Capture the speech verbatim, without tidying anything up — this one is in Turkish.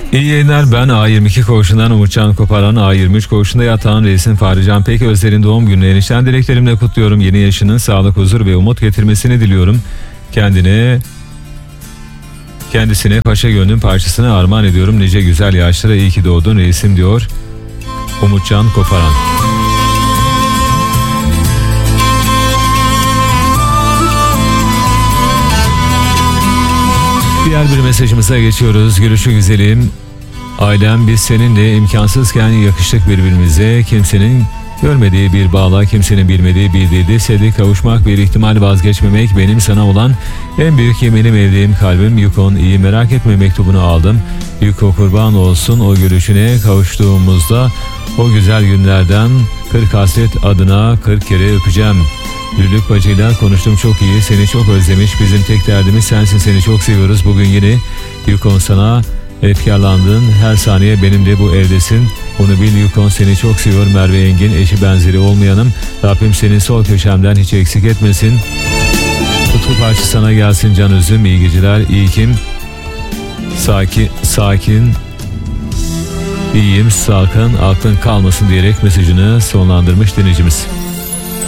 İyi yayınlar, ben A yirmi iki koğuşundan Umutcan Koparan. A yirmi üç koğuşunda yatan reisin Fahrican Peközler'in doğum gününü enişten dileklerimle kutluyorum. Yeni yaşının sağlık, huzur ve umut getirmesini diliyorum. Kendine Kendisine paşa gönlün parçasını armağan ediyorum. Nice güzel yaşlara iyi ki doğdun reisim diyor Umutcan Koparan. Diğer bir mesajımıza geçiyoruz. Gülüşü güzelim. Ailem biz seninle imkansızken yakıştık birbirimize. Kimsenin görmediği bir bağla, kimsenin bilmediği bir dilde sevdik kavuşmak, bir ihtimal vazgeçmemek benim sana olan en büyük yeminim. Evliyim kalbim Yukon, iyi merak etme mektubunu aldım. Yuko kurban olsun o gülüşüne kavuştuğumuzda, o güzel günlerden kırk hasret adına kırk kere öpeceğim. Lülük bacıyla konuştum, çok iyi, seni çok özlemiş, bizim tek derdimiz sensin, seni çok seviyoruz. Bugün yine Yukon sana efkarlandın, her saniye benimle bu evdesin, onu bil Yukon, seni çok seviyor. Merve Engin, eşi benzeri olmayanım, Rabbim senin sol köşemden hiç eksik etmesin. Tutku parça sana gelsin can üzüm, iyi geceler, iyi kim sakin sakin iyiyim sakın aklın kalmasın diyerek mesajını sonlandırmış dinleyicimiz.